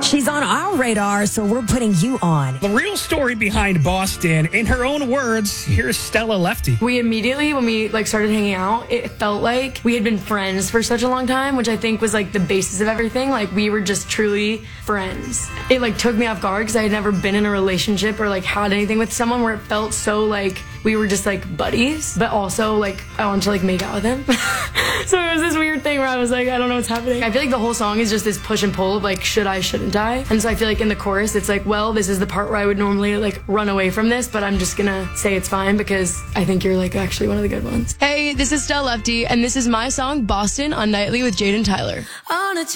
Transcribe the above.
She's on our radar, so we're putting you on. The real story behind Boston, in her own words, here's Stella Lefty. We immediately, when we started hanging out, it felt like we had been friends for such a long time, which I think was the basis of everything. We were just truly friends. It took me off guard because I had never been in a relationship or had anything with someone where it felt so we were just buddies, but also I wanted to make out with him. So it was this weird thing where I was I don't know what's happening. I feel the whole song is just this push and pull of should I, shouldn't I? And so I feel in the chorus it's well, this is the part where I would normally run away from this, but I'm just gonna say it's fine because I think you're actually one of the good ones. Hey, this is Stella Lefty, and this is my song Boston on Nightly with Jade and Tyler.